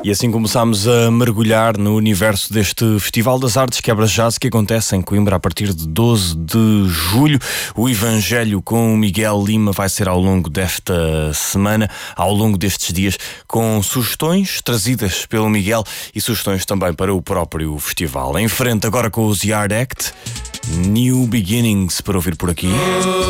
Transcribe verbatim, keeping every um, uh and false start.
E assim começámos a mergulhar no universo deste Festival das Artes Quebra Jazz que acontece em Coimbra a partir de doze de julho. O Evangelho com o Miguel Lima vai ser ao longo desta semana, ao longo destes dias, com sugestões trazidas pelo Miguel e sugestões também para o próprio festival. Em frente agora com o The Art Act, New Beginnings para ouvir por aqui.